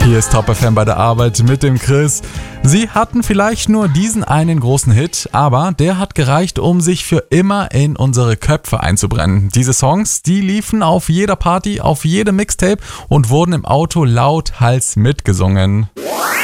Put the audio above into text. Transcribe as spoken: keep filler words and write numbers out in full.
Hier ist Top F M bei der Arbeit mit dem Chris. Sie hatten vielleicht nur diesen einen großen Hit, aber der hat gereicht, um sich für immer in unsere Köpfe einzubrennen. Diese Songs, die liefen auf jeder Party, auf jedem Mixtape und wurden im Auto lauthals mitgesungen.